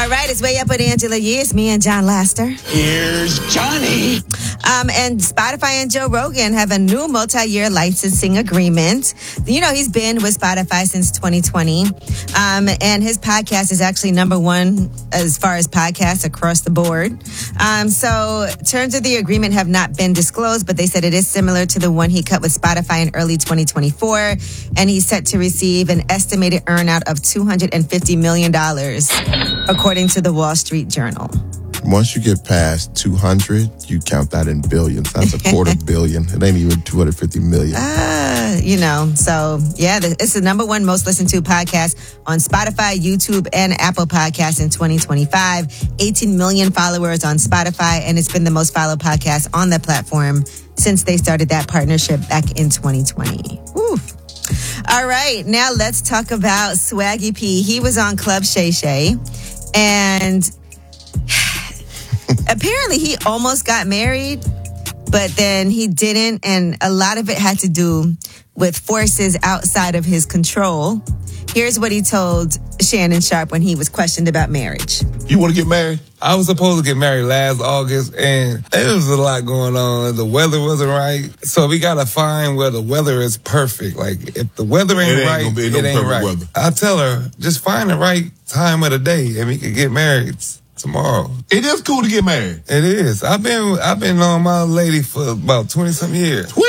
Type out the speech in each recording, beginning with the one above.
All right, it's Way Up with Angela Yee. It's me and John Laster. Here's Johnny. And Spotify and Joe Rogan have a new multi-year licensing agreement. You know, he's been with Spotify since 2020. And his podcast is actually number one as far as podcasts across the board. So terms of the agreement have not been disclosed, but they said it is similar to the one he cut with Spotify in early 2024. And he's set to receive an estimated earnout of $250 million, according to the Wall Street Journal. Once you get past 200, you count that in billions. That's $250 million. It ain't even 250 million. So yeah, it's the number one most listened to podcast on Spotify, YouTube, and Apple Podcasts in 2025. 18 million followers on Spotify, and it's been the most followed podcast on the platform since they started that partnership back in 2020. Woo. All right, now let's talk about Swaggy P. He was on Club Shay Shay, and apparently he almost got married, but then he didn't, and a lot of it had to do with forces outside of his control. Here's what he told Shannon Sharpe when he was questioned about marriage. You want to get married? I was supposed to get married last August, and there was a lot going on. The weather wasn't right, so we got to find where the weather is perfect. Like, if the weather ain't right, it ain't right. Weather. I tell her, just find the right time of the day, and we can get married tomorrow. It is cool to get married. It is. I've been on my lady for about 20-something years. 20?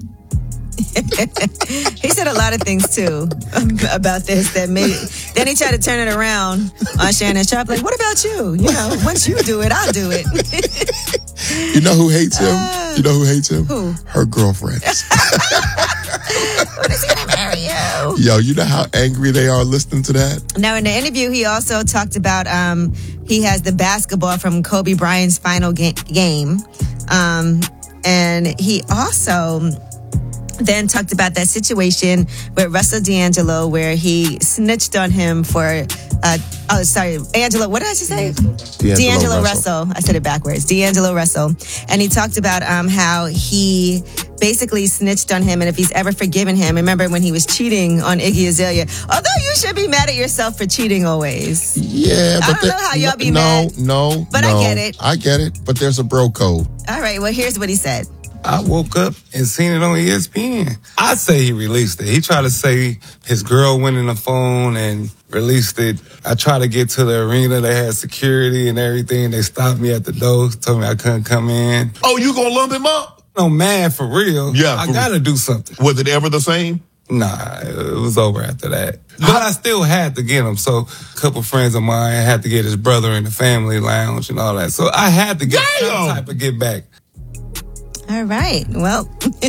He said a lot of things too about this that made. Then he tried to turn it around on Shannon Sharpe. Like, what about you? You know, once you do it, I'll do it. You know who hates him? You know who hates him? Who? Her girlfriends. When is he gonna marry you? Yo, you know how angry they are listening to that? Now, in the interview, he also talked about he has the basketball from Kobe Bryant's final game, and he also then talked about that situation with Russell D'Angelo where he snitched on him for, Angelo, what did I just say? D'Angelo Russell. I said it backwards. D'Angelo Russell. And he talked about how he basically snitched on him and if he's ever forgiven him. Remember when he was cheating on Iggy Azalea? Although you should be mad at yourself for cheating always. Yeah, but I don't know how y'all be mad. But I get it. I get it, but there's a bro code. All right, well, here's what he said. I woke up and seen it on ESPN. I say he released it. He tried to say his girl went in the phone and released it. I tried to get to the arena. They had security and everything. They stopped me at the door, told me I couldn't come in. Oh, you gonna lump him up? No, man, for real. Yeah. I gotta do something. Was it ever the same? Nah, it was over after that. But I still had to get him. So a couple friends of mine had to get his brother in the family lounge and all that. So I had to get some type of get back. All right. Well,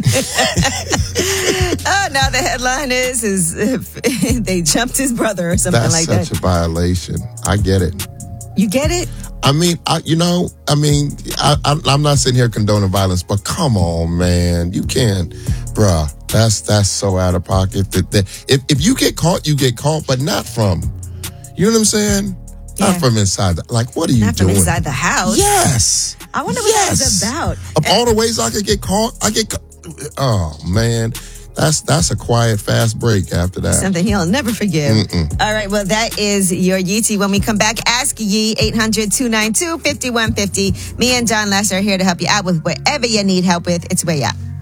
now the headline is they jumped his brother or something like that. That's such a violation. I get it. You get it? I mean, I'm not sitting here condoning violence, but come on, man. You can't, bruh. That's so out of pocket. If you get caught, you get caught, but not from, you know what I'm saying? Yeah. Not from inside. Like, what are you doing? Not from inside the house. Yes. I wonder what that's about. Of all the ways I could get caught, oh, man. That's a quiet, fast break after that. Something he'll never forgive. All right, well, that is your Yeetie. When we come back, ask Yee, 800-292-5150. Me and John Laster are here to help you out with whatever you need help with. It's Way Up.